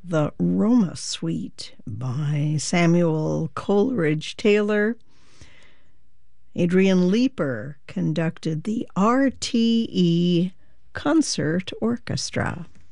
the Roma Suite by Samuel Coleridge Taylor. Adrian Leeper conducted the RTE Concert Orchestra.